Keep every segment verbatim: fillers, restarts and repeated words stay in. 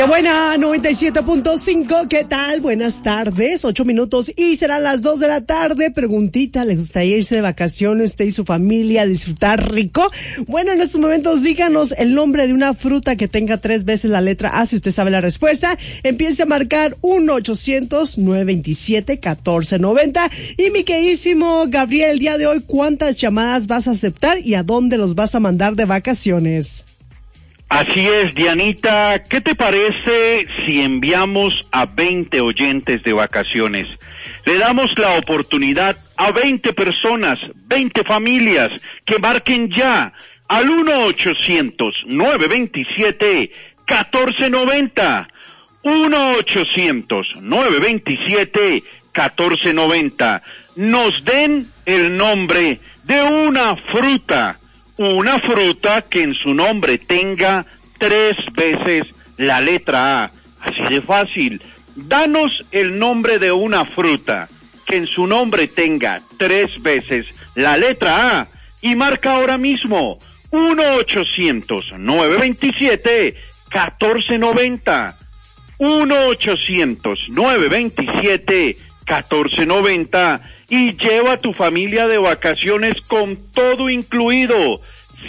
Buena, noventa y siete punto cinco, ¿qué tal? Buenas tardes, ocho minutos y serán las dos de la tarde. Preguntita, ¿les gustaría irse de vacaciones usted y su familia a disfrutar rico? Bueno, en estos momentos díganos el nombre de una fruta que tenga tres veces la letra A. Si usted sabe la respuesta, empiece a marcar uno ochocientos nueve veintisiete catorce noventa. Y mi queridísimo Gabriel, el día de hoy, ¿cuántas llamadas vas a aceptar y a dónde los vas a mandar de vacaciones? Así es, Dianita, ¿qué te parece si enviamos a veinte oyentes de vacaciones? Le damos la oportunidad a veinte personas, veinte familias, que marquen ya al uno ochocientos nueve veintisiete catorce noventa. uno ochocientos nueve veintisiete catorce noventa. Nos den el nombre de una fruta. Una fruta que en su nombre tenga tres veces la letra A. Así de fácil. Danos el nombre de una fruta que en su nombre tenga tres veces la letra A y marca ahora mismo uno ochocientos nueve veintisiete catorce noventa. uno ochocientos nueve veintisiete catorce noventa. Y lleva a tu familia de vacaciones con todo incluido,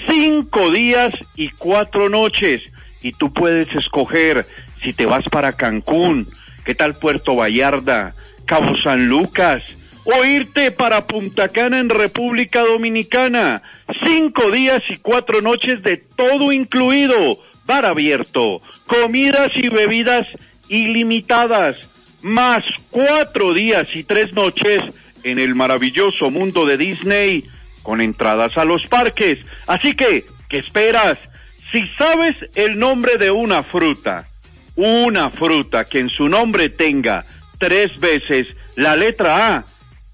cinco días y cuatro noches. Y tú puedes escoger si te vas para Cancún, qué tal Puerto Vallarta, Cabo San Lucas, o irte para Punta Cana en República Dominicana. Cinco días y cuatro noches de todo incluido, bar abierto, comidas y bebidas ilimitadas, más cuatro días y tres noches en el maravilloso mundo de Disney, con entradas a los parques. Así que, ¿qué esperas? Si sabes el nombre de una fruta, una fruta que en su nombre tenga tres veces la letra A,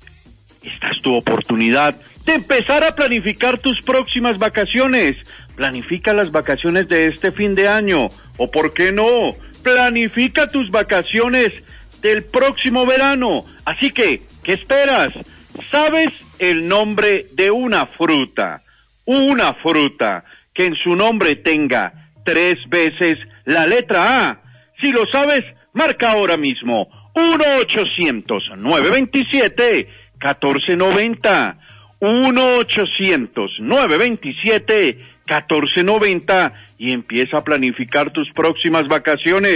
esta es tu oportunidad de empezar a planificar tus próximas vacaciones. Planifica las vacaciones de este fin de año, o ¿por qué no? Planifica tus vacaciones del próximo verano. Así que, ¿qué esperas? ¿Sabes el nombre de una fruta? Una fruta que en su nombre tenga tres veces la letra A. Si lo sabes, marca ahora mismo uno ochocientos nueve veintisiete catorce noventa. uno ochocientos nueve veintisiete catorce noventa y empieza a planificar tus próximas vacaciones.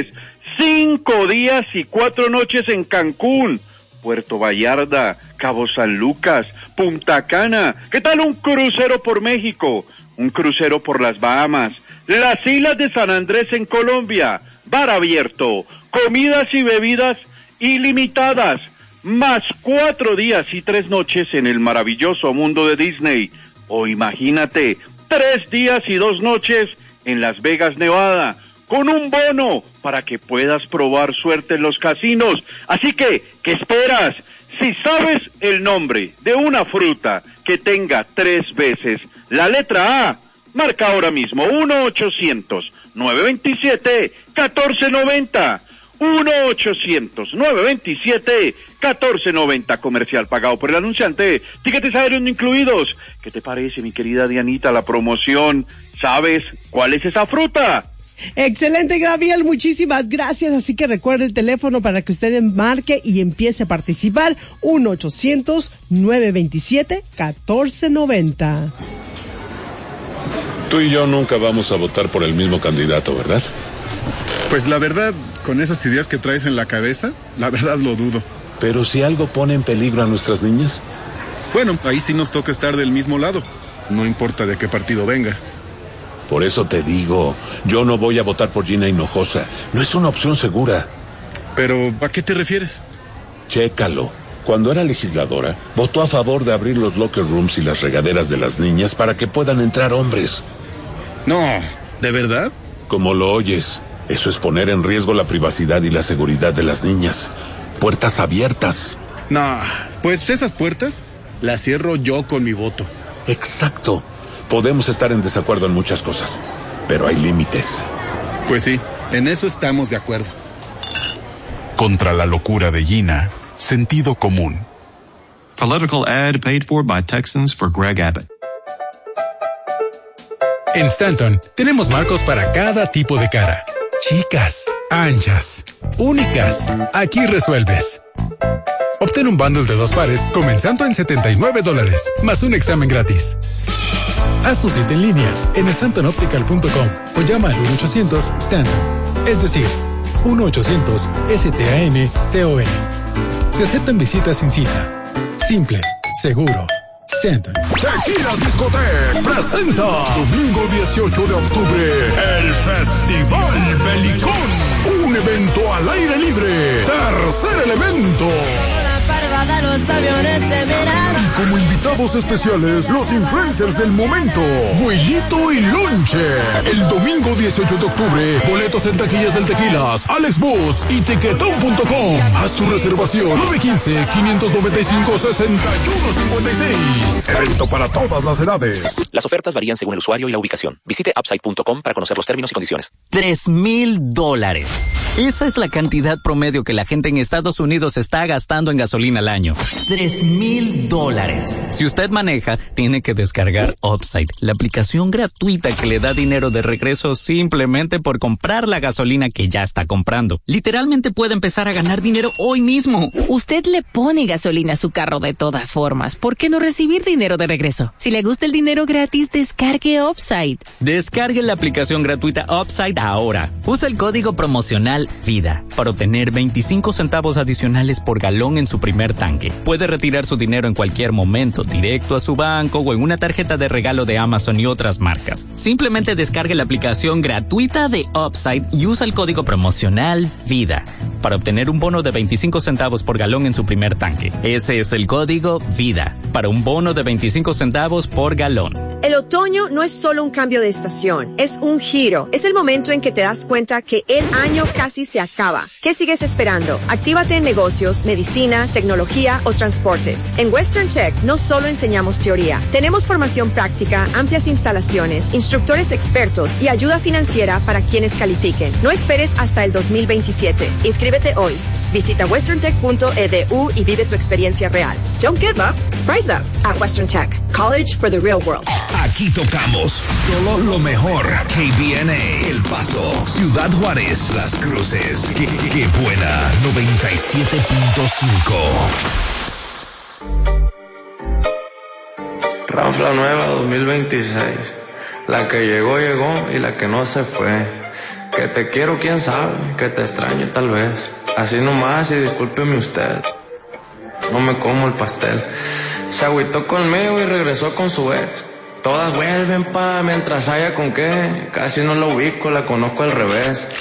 Cinco días y cuatro noches en Cancún, Puerto Vallarta, Cabo San Lucas, Punta Cana. ¿Qué tal un crucero por México? Un crucero por las Bahamas, las Islas de San Andrés en Colombia, bar abierto, comidas y bebidas ilimitadas, más cuatro días y tres noches en el maravilloso mundo de Disney. O imagínate, tres días y dos noches en Las Vegas, Nevada, con un bono para que puedas probar suerte en los casinos. Así que, ¿qué esperas? Si sabes el nombre de una fruta que tenga tres veces la letra A, marca ahora mismo uno ochocientos nueve veintisiete catorce noventa. uno ochocientos nueve veintisiete catorce noventa. Comercial pagado por el anunciante. Tiquetes aéreos no incluidos. ¿Qué te parece, mi querida Dianita, la promoción? ¿Sabes cuál es esa fruta? Excelente, Gabriel, muchísimas gracias. Así que recuerde el teléfono para que usted marque y empiece a participar. uno ochocientos nueve veintisiete catorce noventa. Tú y yo nunca vamos a votar por el mismo candidato, ¿verdad? Pues la verdad, con esas ideas que traes en la cabeza, la verdad lo dudo. Pero si algo pone en peligro a nuestras niñas. Bueno, ahí sí nos toca estar del mismo lado. No importa de qué partido venga. Por eso te digo, yo no voy a votar por Gina Hinojosa. No es una opción segura. Pero, ¿a qué te refieres? Chécalo. Cuando era legisladora, votó a favor de abrir los locker rooms y las regaderas de las niñas para que puedan entrar hombres. No, ¿de verdad? Como lo oyes, eso es poner en riesgo la privacidad y la seguridad de las niñas. Puertas abiertas. No, pues esas puertas las cierro yo con mi voto. Exacto. Podemos estar en desacuerdo en muchas cosas, pero hay límites. Pues sí, en eso estamos de acuerdo. Contra la locura de Gina, sentido común. Political ad paid for by Texans for Greg Abbott. En Stanton tenemos marcos para cada tipo de cara. Chicas, Anchas, únicas, aquí resuelves. Obtén un bundle de dos pares comenzando en setenta y nueve dólares, más un examen gratis. Haz tu cita en línea en stanton optical punto com o llama al uno ochocientos Stanton, es decir, uno ochocientos S T A N T O N. Se aceptan visitas sin cita. Simple, seguro. Stanton. Tequilas Discotec presenta domingo dieciocho de octubre el Festival Belicón, un evento al aire libre. Tercer Elemento. Los aviones se miran. Y como invitados especiales, los influencers del momento, Huilito y Lonche. El domingo dieciocho de octubre, boletos en taquillas del Tequilas, Alex Boots y tiquetón punto com. Haz tu reservación nueve uno cinco, cinco nueve cinco, seis uno cinco seis. Evento para todas las edades. Las ofertas varían según el usuario y la ubicación. Visite upside punto com para conocer los términos y condiciones. Tres mil dólares. Esa es la cantidad promedio que la gente en Estados Unidos está gastando en gasolina al año. Tres mil dólares. Si usted maneja, tiene que descargar Upside, la aplicación gratuita que le da dinero de regreso simplemente por comprar la gasolina que ya está comprando. Literalmente puede empezar a ganar dinero hoy mismo. Usted le pone gasolina a su carro de todas formas. ¿Por qué no recibir dinero de regreso? Si le gusta el dinero gratis, descargue Upside. Descargue la aplicación gratuita Upside ahora. Usa el código promocional VIDA para obtener veinticinco centavos adicionales por galón en su primer tanque. Puede retirar su dinero en cualquier momento, directo a su banco o en una tarjeta de regalo de Amazon y otras marcas. Simplemente descargue la aplicación gratuita de Upside y usa el código promocional VIDA para obtener un bono de veinticinco centavos por galón en su primer tanque. Ese es el código VIDA para un bono de veinticinco centavos por galón. El otoño no es solo un cambio de estación, es un giro. Es el momento en que te das cuenta que el año casi se acaba. ¿Qué sigues esperando? Actívate en negocios, medicina, tecnología o transportes. En Western Tech no solo enseñamos teoría. Tenemos formación práctica, amplias instalaciones, instructores expertos y ayuda financiera para quienes califiquen. No esperes hasta el dos mil veintisiete. Inscríbete hoy. Visita western tech punto e d u y vive tu experiencia real. Don't give up. Rise up at Western Tech. College for the real world. Aquí tocamos solo lo mejor. K B N A, El Paso, Ciudad Juárez, Las Cruces. Qué, qué, qué buena. noventa y siete punto cinco. Ranfla nueva dos mil veintiséis. La que llegó, llegó y la que no se fue. Que te quiero, quién sabe. Que te extraño, tal vez. Así nomás y discúlpeme usted. No me como el pastel. Se agüitó conmigo y regresó con su ex. Todas vuelven pa' mientras haya con qué. Casi no la ubico, la conozco al revés.